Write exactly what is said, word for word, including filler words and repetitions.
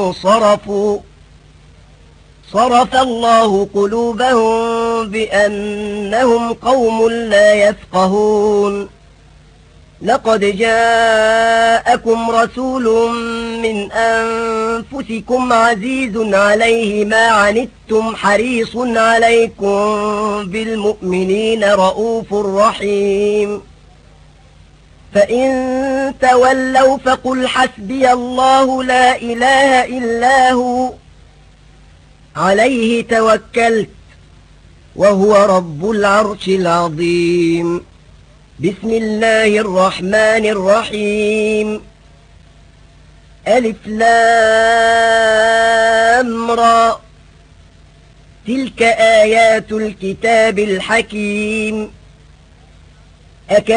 صرفوا صرف الله قلوبهم بأنهم قوم لا يفقهون لقد جاءكم رسول من أنفسكم عزيز عليه ما عنتم حريص عليكم بالمؤمنين رؤوف رحيم فإن تولوا فقل حسبي الله لا إله إلا هو عليه توكلت وهو رب العرش العظيم بسم الله الرحمن الرحيم ألف لام را تلك آيات الكتاب الحكيم